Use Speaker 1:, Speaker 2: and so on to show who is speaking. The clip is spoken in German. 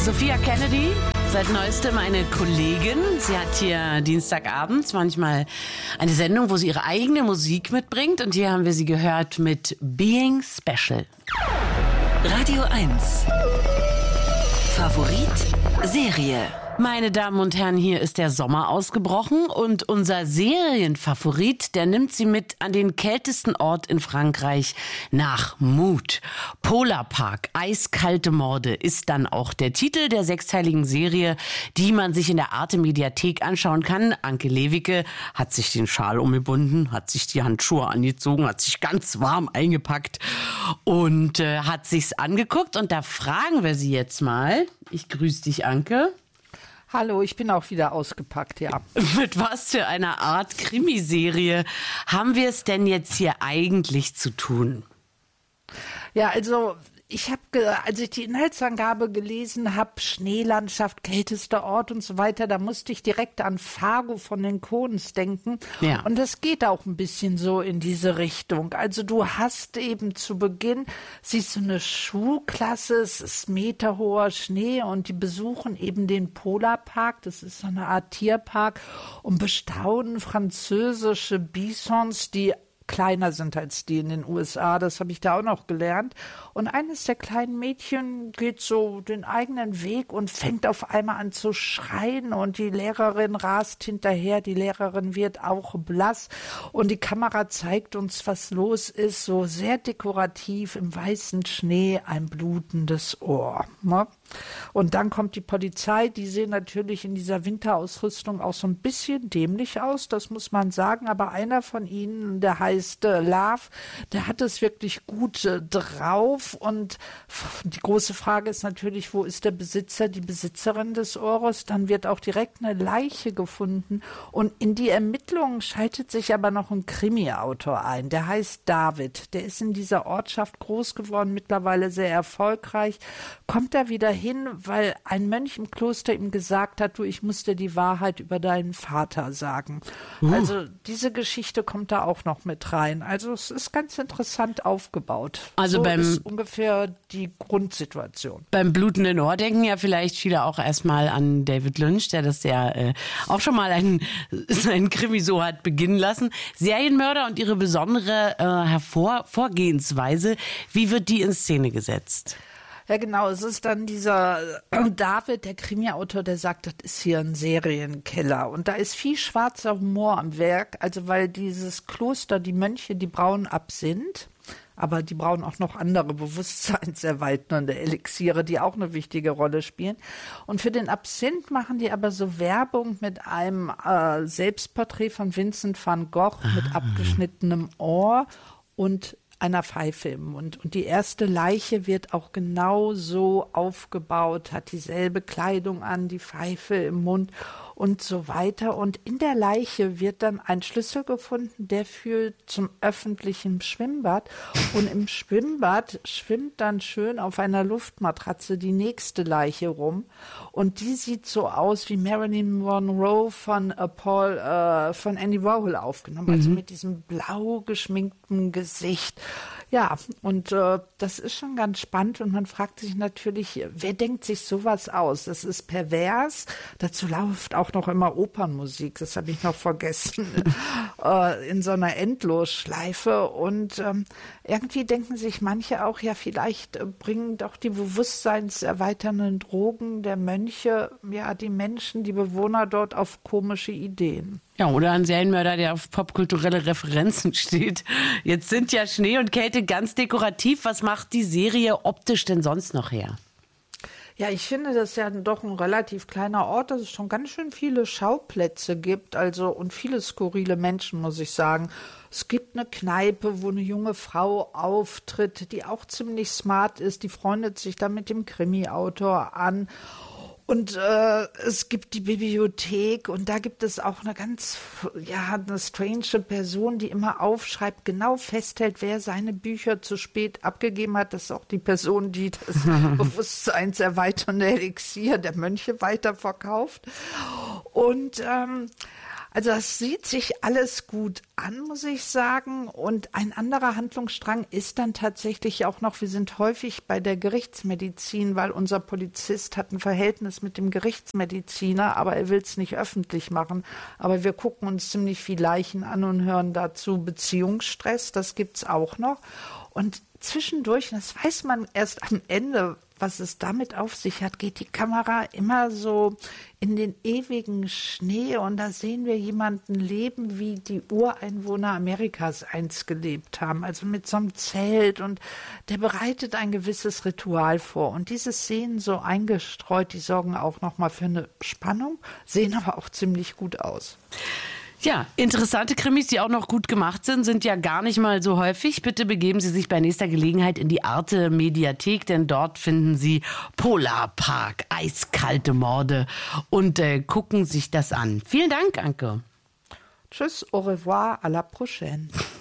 Speaker 1: Sophia Kennedy, seit neuestem eine Kollegin. Sie hat hier dienstagabends manchmal eine Sendung, wo sie ihre eigene Musik mitbringt. Und hier haben wir sie gehört mit Being Special.
Speaker 2: Radio 1. Favorit Serie.
Speaker 1: Meine Damen und Herren, hier ist der Sommer ausgebrochen und unser Serienfavorit, der nimmt Sie mit an den kältesten Ort in Frankreich nach Mut. Polarpark, eiskalte Morde ist dann auch der Titel der sechsteiligen Serie, die man sich in der Arte-Mediathek anschauen kann. Anke Lewicke hat sich den Schal umgebunden, hat sich die Handschuhe angezogen, hat sich ganz warm eingepackt und hat sich's angeguckt. Und da fragen wir sie jetzt mal. Ich grüße dich, Anke.
Speaker 3: Hallo, ich bin auch wieder ausgepackt, ja.
Speaker 1: Mit was für einer Art Krimiserie haben wir es denn jetzt hier eigentlich zu tun?
Speaker 3: Ja, also ich habe, als ich die Inhaltsangabe gelesen habe, Schneelandschaft, kältester Ort und so weiter, da musste ich direkt an Fargo von den Coens denken.
Speaker 1: Ja.
Speaker 3: Und das geht auch ein bisschen so in diese Richtung. Also du hast eben zu Beginn, siehst du eine Schulklasse, es ist meterhoher Schnee und die besuchen eben den Polarpark, das ist so eine Art Tierpark, und bestaunen französische Bisons, die kleiner sind als die in den USA, das habe ich da auch noch gelernt. Und eines der kleinen Mädchen geht so den eigenen Weg und fängt auf einmal an zu schreien und die Lehrerin rast hinterher, die Lehrerin wird auch blass und die Kamera zeigt uns, was los ist, so sehr dekorativ im weißen Schnee ein blutendes Ohr. Ne? Und dann kommt die Polizei, die sehen natürlich in dieser Winterausrüstung auch so ein bisschen dämlich aus, das muss man sagen, aber einer von ihnen, der heißt Love, der hat es wirklich gut drauf und die große Frage ist natürlich, wo ist der Besitzer, die Besitzerin des Ohres? Dann wird auch direkt eine Leiche gefunden und in die Ermittlungen schaltet sich aber noch ein Krimi-Autor ein, der heißt David, der ist in dieser Ortschaft groß geworden, mittlerweile sehr erfolgreich, kommt da wieder hin, weil ein Mönch im Kloster ihm gesagt hat, du, ich muss dir die Wahrheit über deinen Vater sagen. Also diese Geschichte kommt da auch noch mit rein. Also es ist ganz interessant aufgebaut.
Speaker 1: Also
Speaker 3: so ist ungefähr die Grundsituation.
Speaker 1: Beim blutenden Ohr denken ja vielleicht viele auch erstmal an David Lynch, der das ja auch schon mal seinen Krimi so hat beginnen lassen. Serienmörder und ihre besondere Vorgehensweise. Wie wird die in Szene gesetzt?
Speaker 3: Ja, genau. Es ist dann dieser David, der Krimi-Autor, der sagt, das ist hier ein Serienkeller. Und da ist viel schwarzer Humor am Werk. Also weil dieses Kloster, die Mönche, die brauen Absinth. Aber die brauchen auch noch andere bewusstseinserweiternde Elixiere, die auch eine wichtige Rolle spielen. Und für den Absinth machen die aber so Werbung mit einem Selbstporträt von Vincent van Gogh mit abgeschnittenem Ohr und einer Pfeife im Mund. Und die erste Leiche wird auch genau so aufgebaut, hat dieselbe Kleidung an, die Pfeife im Mund und so weiter. Und in der Leiche wird dann ein Schlüssel gefunden, der führt zum öffentlichen Schwimmbad. Und im Schwimmbad schwimmt dann schön auf einer Luftmatratze die nächste Leiche rum. Und die sieht so aus wie Marilyn Monroe von Andy Warhol aufgenommen. Also mit diesem blau geschminkten Gesicht. Ja, und das ist schon ganz spannend und man fragt sich natürlich, wer denkt sich sowas aus? Das ist pervers, dazu läuft auch noch immer Opernmusik, das habe ich noch vergessen, in so einer Endlosschleife und irgendwie denken sich manche auch, ja vielleicht bringen doch die bewusstseinserweiternden Drogen der Mönche, ja die Menschen, die Bewohner dort auf komische Ideen.
Speaker 1: Ja, oder ein Serienmörder, der auf popkulturelle Referenzen steht. Jetzt sind ja Schnee und Kälte ganz dekorativ. Was macht die Serie optisch denn sonst noch her?
Speaker 3: Ja, ich finde, das ist ja doch ein relativ kleiner Ort, dass es schon ganz schön viele Schauplätze gibt, also und viele skurrile Menschen, muss ich sagen. Es gibt eine Kneipe, wo eine junge Frau auftritt, die auch ziemlich smart ist, die freundet sich dann mit dem Krimi-Autor an. Und es gibt die Bibliothek und da gibt es auch eine eine strange Person, die immer aufschreibt, genau festhält, wer seine Bücher zu spät abgegeben hat. Das ist auch die Person, die das bewusstseinserweiternde Elixier der Mönche weiterverkauft. Und Also das sieht sich alles gut an, muss ich sagen. Und ein anderer Handlungsstrang ist dann tatsächlich auch noch, wir sind häufig bei der Gerichtsmedizin, weil unser Polizist hat ein Verhältnis mit dem Gerichtsmediziner, aber er will es nicht öffentlich machen. Aber wir gucken uns ziemlich viel Leichen an und hören dazu Beziehungsstress, das gibt's auch noch. Und zwischendurch, das weiß man erst am Ende, was es damit auf sich hat, geht die Kamera immer so in den ewigen Schnee und da sehen wir jemanden leben, wie die Ureinwohner Amerikas einst gelebt haben, also mit so einem Zelt, und der bereitet ein gewisses Ritual vor und diese Szenen so eingestreut, die sorgen auch nochmal für eine Spannung, sehen aber auch ziemlich gut aus.
Speaker 1: Ja, interessante Krimis, die auch noch gut gemacht sind ja gar nicht mal so häufig. Bitte begeben Sie sich bei nächster Gelegenheit in die Arte Mediathek, denn dort finden Sie Polarpark, eiskalte Morde und gucken sich das an. Vielen Dank, Anke.
Speaker 3: Tschüss, au revoir, à la prochaine.